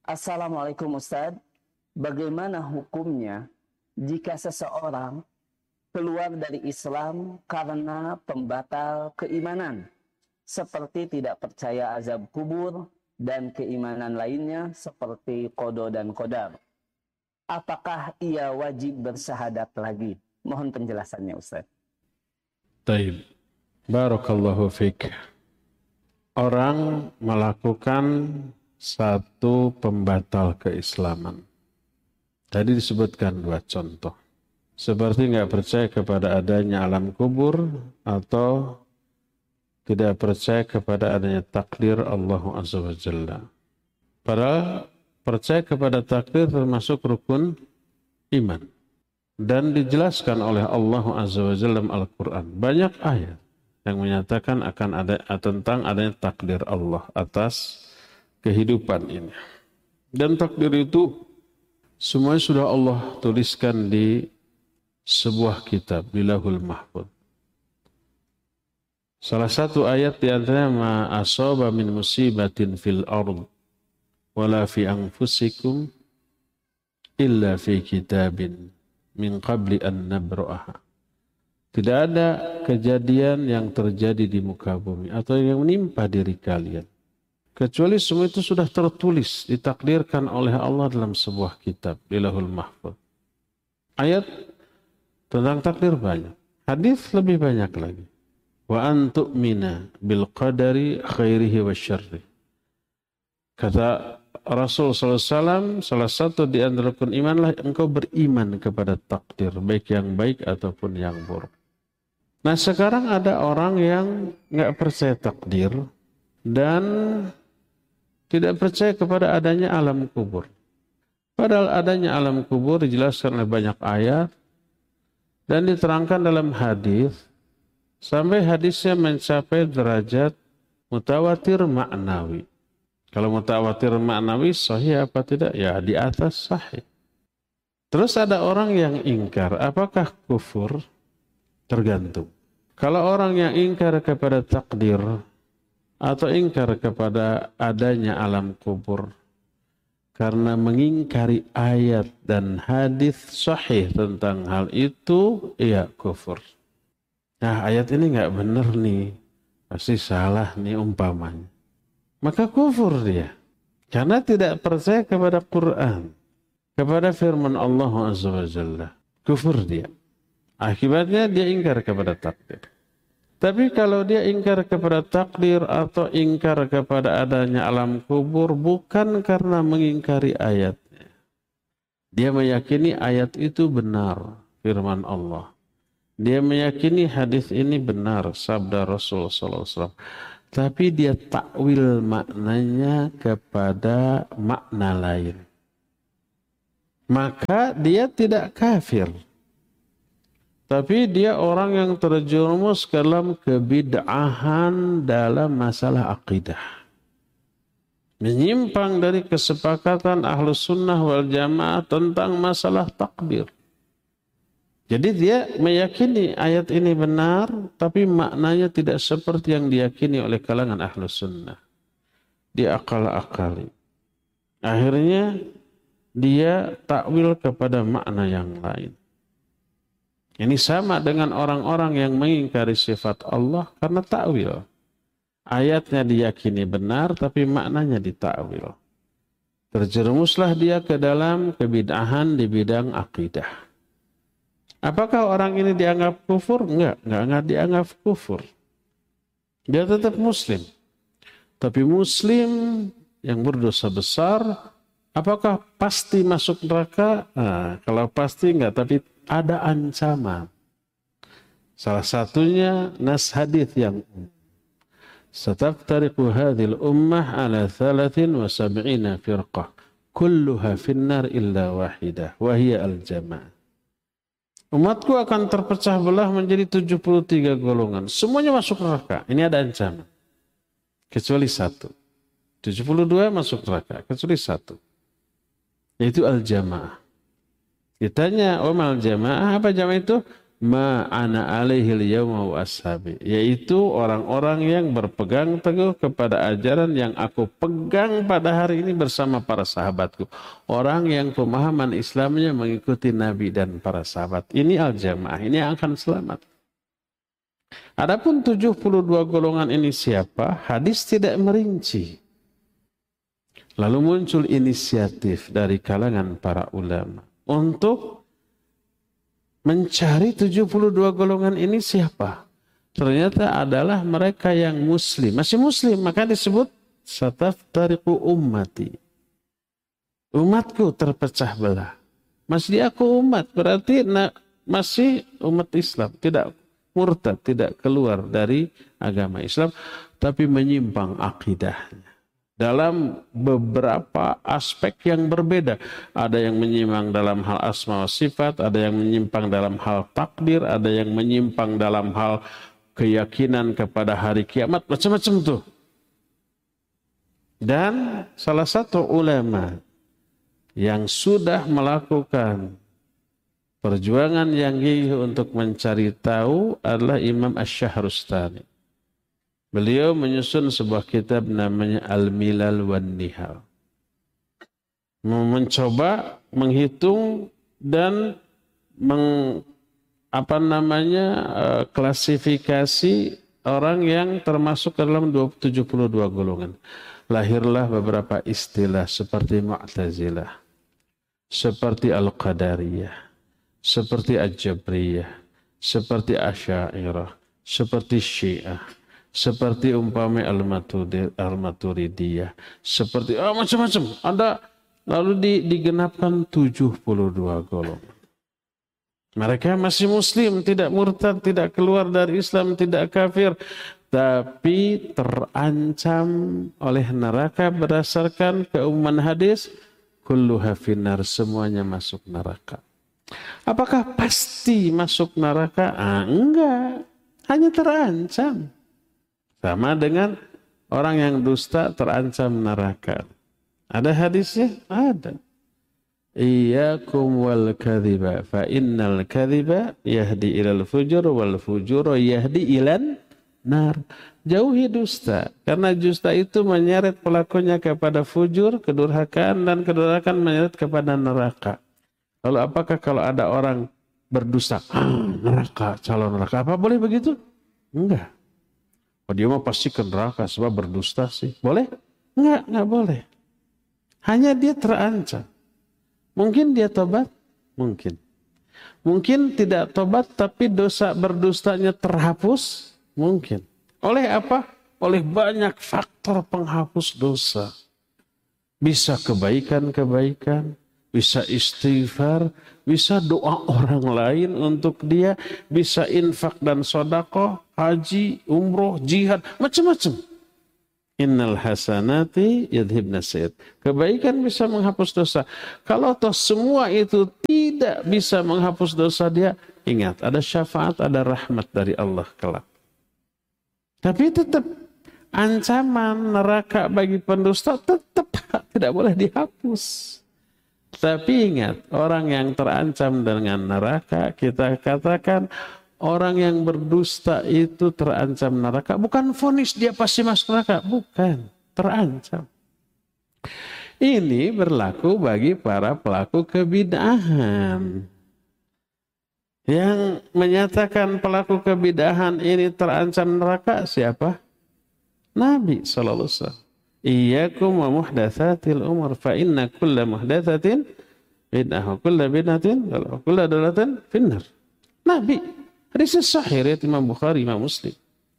Assalamualaikum Ustadz. Bagaimana hukumnya jika seseorang keluar dari Islam karena pembatal keimanan, seperti tidak percaya azab kubur dan keimanan lainnya seperti qada dan qadar? Apakah ia wajib bersyahadat lagi? Mohon penjelasannya Ustadz. Taib. Barakallahu fiik. Orang melakukan satu pembatal keislaman. Tadi disebutkan dua contoh. Seperti nggak percaya kepada adanya alam kubur atau tidak percaya kepada adanya takdir Allah Azza wa Jalla. Padahal percaya kepada takdir termasuk rukun iman. Dan dijelaskan oleh Allah Azza wa Jalla dalam Al-Quran. Banyak ayat yang menyatakan akan ada tentang adanya takdir Allah atas kehidupan ini. Dan takdir itu semuanya sudah Allah tuliskan di sebuah kitab, di Lauhul Mahfuz. Salah satu ayat di antaranya ma asaba min musibatin fil ard wala fi anfusikum illa fi kitabin min qabli an nabra'aha. Tidak ada kejadian yang terjadi di muka bumi atau yang menimpa diri kalian kecuali semua itu sudah tertulis, ditakdirkan oleh Allah dalam sebuah kitab di Lauhul Mahfuz. Ayat tentang takdir banyak, hadis lebih banyak lagi. Wa an tu'mina bil qadari khairihi wa syarri. Kata Rasul SAW, salah satu di antara rukun imanlah engkau beriman kepada takdir, baik yang baik ataupun yang buruk. Nah sekarang ada orang yang nggak percaya takdir dan tidak percaya kepada adanya alam kubur. Padahal adanya alam kubur dijelaskan oleh banyak ayat dan diterangkan dalam hadis sampai hadisnya mencapai derajat mutawatir maknawi. Kalau mutawatir maknawi sahih apa tidak? Ya di atas sahih. Terus ada orang yang ingkar, apakah kufur? Tergantung. Kalau orang yang ingkar kepada takdir atau ingkar kepada adanya alam kubur karena mengingkari ayat dan hadis sahih tentang hal itu, ya kufur. Nah ayat ini nggak benar nih, pasti salah nih umpamanya. Maka kufur dia. Karena tidak percaya kepada Quran, kepada firman Allah Azza wa Jalla. Kufur dia. Akibatnya dia ingkar kepada takdir. Tapi kalau dia ingkar kepada takdir atau ingkar kepada adanya alam kubur bukan karena mengingkari ayatnya. Dia meyakini ayat itu benar, firman Allah. Dia meyakini hadis ini benar, sabda Rasul sallallahu alaihi wasallam. Tapi dia takwil maknanya kepada makna lain. Maka dia tidak kafir. Tapi dia orang yang terjerumus dalam kebid'ahan dalam masalah akidah. Menyimpang dari kesepakatan Ahlus Sunnah wal Jamaah tentang masalah takdir. Jadi dia meyakini ayat ini benar, tapi maknanya tidak seperti yang diyakini oleh kalangan Ahlus Sunnah. Dia akal-akali. Akhirnya dia takwil kepada makna yang lain. Ini sama dengan orang-orang yang mengingkari sifat Allah karena takwil. Ayatnya diyakini benar tapi maknanya ditakwil. Terjerumuslah dia ke dalam kebid'ahan di bidang akidah. Apakah orang ini dianggap kufur? Enggak dianggap kufur. Dia tetap muslim. Tapi muslim yang berdosa besar, apakah pasti masuk neraka? Nah, kalau pasti enggak, tapi ada ancaman. Salah satunya nas hadis yang sataftariqu hadhil ummah ala 73 firqah kulluha finnar illa wahidah wa hiya al-jamaah. Umatku akan terpecah belah menjadi 73 golongan. Semuanya masuk neraka. Ini ada ancaman. Kecuali satu. 72 masuk neraka. Kecuali satu. Yaitu al-jamaah. Ditanya, mal jamaah, apa jamaah itu? ma ana alaihil yauma wa ashabi, yaitu orang-orang yang berpegang teguh kepada ajaran yang aku pegang pada hari ini bersama para sahabatku. Orang yang pemahaman Islamnya mengikuti Nabi dan para sahabat. Ini al-jamaah, ini yang akan selamat. Adapun 72 golongan ini siapa? Hadis tidak merinci. Lalu muncul inisiatif dari kalangan para ulama untuk mencari 72 golongan ini siapa? Ternyata adalah mereka yang muslim. Masih muslim, maka disebut sataftariqu ummati. Umatku terpecah belah. Masih aku umat, berarti masih umat Islam. Tidak murtad, tidak keluar dari agama Islam, tapi menyimpang akidahnya. Dalam beberapa aspek yang berbeda. Ada yang menyimpang dalam hal asma wa sifat, ada yang menyimpang dalam hal takdir, ada yang menyimpang dalam hal keyakinan kepada hari kiamat, macam-macam tuh. Dan salah satu ulama yang sudah melakukan perjuangan yang gigih untuk mencari tahu adalah Imam Asy-Syahrustani. Beliau menyusun sebuah kitab namanya Al-Milal wan Nihal. Mencoba menghitung dan klasifikasi orang yang termasuk ke dalam 72 golongan. Lahirlah beberapa istilah seperti Mu'tazilah, seperti Al-Qadariyah, seperti Al-Jabriyah, seperti Asy'ariyah, seperti Syiah, seperti umpama Al-Maturidiyah, seperti macam-macam. Ada lalu digenapkan 72 golongan. Mereka masih muslim, tidak murtad, tidak keluar dari Islam, tidak kafir, tapi terancam oleh neraka berdasarkan keumuman hadis, kulluha finnar, semuanya masuk neraka. Apakah pasti masuk neraka? Enggak, hanya terancam. Sama dengan orang yang dusta terancam neraka. Ada hadisnya? Ada. Iyyakum wal kadhiba fa innal kadhiba yahdi ilal fujur wal fujur yahdi ilan nar. Jauhi dusta, karena dusta itu menyeret pelakunya kepada fujur, kedurhakaan, dan kedurhakaan menyeret kepada neraka. Lalu apakah kalau ada orang berdusta, neraka, calon neraka, apa boleh begitu? Enggak. Oh, dia mau pasti ke neraka sebab berdusta sih. Boleh? Enggak boleh. Hanya dia terancam. Mungkin dia tobat? Mungkin. Mungkin tidak tobat tapi dosa berdustanya terhapus? Mungkin. Oleh apa? Oleh banyak faktor penghapus dosa. Bisa kebaikan-kebaikan, bisa istighfar, bisa doa orang lain untuk dia, bisa infak dan sedekah, haji, umroh, jihad, macam-macam. Innal hasanati yadhibna sayyi'at. Kebaikan bisa menghapus dosa. Kalau toh semua itu tidak bisa menghapus dosa dia, ingat ada syafaat, ada rahmat dari Allah kelak. Tapi tetap ancaman neraka bagi pendusta tetap tidak boleh dihapus. Tapi ingat, orang yang terancam dengan neraka, kita katakan orang yang berdusta itu terancam neraka. Bukan vonis dia pasti masuk neraka. Bukan, terancam. Ini berlaku bagi para pelaku kebid'ahan. Yang menyatakan pelaku kebid'ahan ini terancam neraka siapa? Nabi SAW. Iyyakum wa muhdatsatil umur fa inna kulla muhdatsatin bid'ah wa kulla bid'atin wa kulla dalalatin finnar. Nabi, hadis sahih riwayat Imam Bukhari, Imam Muslim.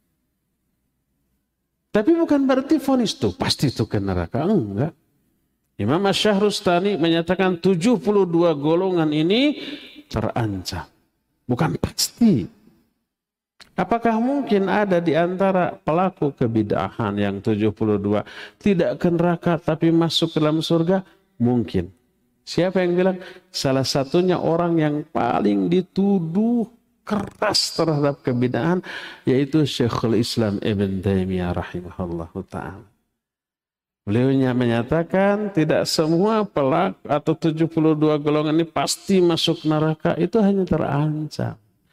Tapi bukan berarti vonis tuh pasti itu ke neraka, enggak. Imam Asy-Syahrustani menyatakan 72 golongan ini terancam. Bukan pasti. Apakah mungkin ada di antara pelaku kebid'ahan yang 72 tidak ke neraka tapi masuk ke dalam surga? Mungkin. Siapa yang bilang? Salah satunya orang yang paling dituduh keras terhadap kebid'ahan yaitu Syekhul Islam Ibn Taimiyah rahimahullahu ta'ala. Beliau menyatakan tidak semua pelaku atau 72 golongan ini pasti masuk neraka, itu hanya terancam.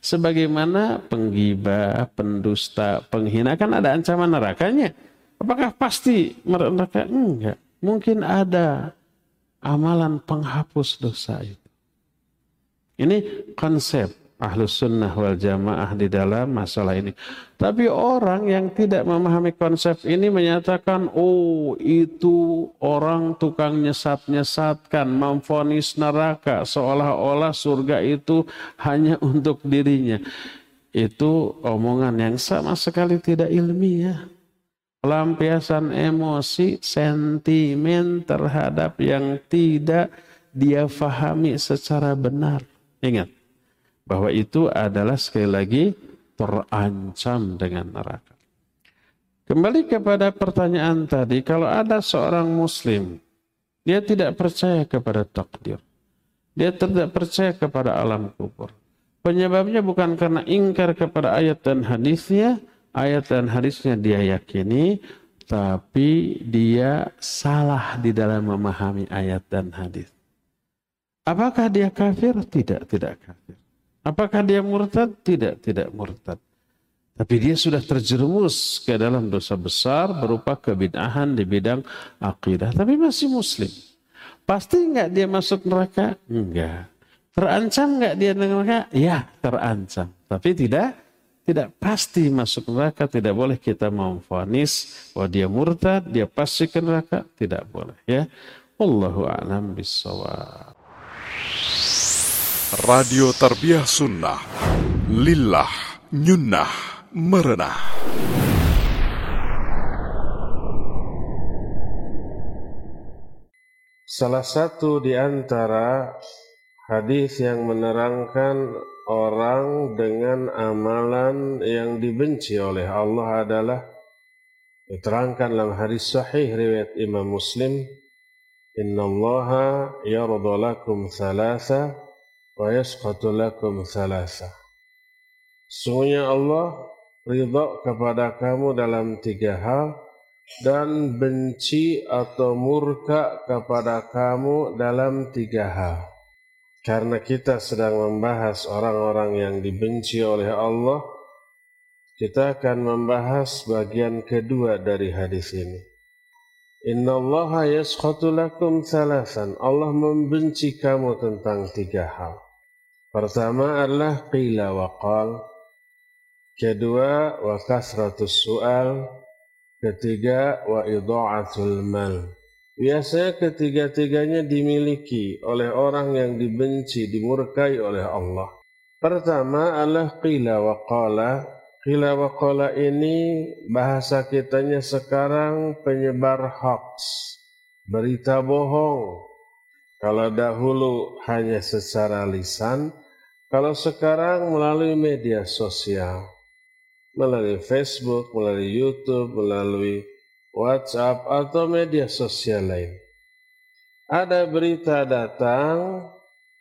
Sebagaimana penggibah, pendusta, penghina kan ada ancaman nerakanya. Apakah pasti neraka? Enggak. Mungkin ada amalan penghapus dosa itu. Ini konsep Ahlus Sunnah wal Jamaah di dalam masalah ini. Tapi orang yang tidak memahami konsep ini menyatakan, oh itu orang tukang nyesat-nyesatkan, memvonis neraka, seolah-olah surga itu hanya untuk dirinya. Itu omongan yang sama sekali tidak ilmiah. Pelampiasan emosi, sentimen terhadap yang tidak dia fahami secara benar. Ingat, bahwa itu adalah sekali lagi terancam dengan neraka. Kembali kepada pertanyaan tadi, kalau ada seorang muslim, dia tidak percaya kepada takdir, dia tidak percaya kepada alam kubur. Penyebabnya bukan karena ingkar kepada ayat dan hadisnya, ayat dan hadisnya dia yakini, tapi dia salah di dalam memahami ayat dan hadis. Apakah dia kafir? Tidak kafir. Apakah dia murtad? Tidak murtad. Tapi dia sudah terjerumus ke dalam dosa besar berupa kebid'ahan di bidang akidah. Tapi masih muslim. Pasti enggak dia masuk neraka? Enggak. Terancam enggak dia neraka? Ya, terancam. Tapi tidak pasti masuk neraka. Tidak boleh kita memvonis bahwa dia murtad, dia pasti ke neraka. Tidak boleh. Ya. Wallahu a'lam bishawab. Radio Tarbiyah Sunnah, Lillah, Nyunnah, Merenah. Salah satu di antara hadis yang menerangkan orang dengan amalan yang dibenci oleh Allah adalah diterangkan dalam hadis sahih riwayat Imam Muslim, Innallaha yarda lakum thalatha wa yasqatu lakum thalatha. Sesungguhnya Allah ridha kepada kamu dalam 3 hal dan benci atau murka kepada kamu dalam 3 hal. Karena kita sedang membahas orang-orang yang dibenci oleh Allah, kita akan membahas bagian kedua dari hadis ini. Innallaha yaskhatu lakum thalathan. Allah membenci kamu tentang 3 hal. Pertama adalah qila wa qal. Kedua wa kasratus su'al. Ketiga wa idha'atul mal. Biasanya ketiga-tiganya dimiliki oleh orang yang dibenci, dimurkai oleh Allah. Pertama adalah qila wa qala. Qila wa qala ini bahasa kitanya sekarang penyebar hoax, berita bohong. Kalau dahulu hanya secara lisan, kalau sekarang melalui media sosial, melalui Facebook, melalui YouTube, melalui WhatsApp atau media sosial lain. Ada berita datang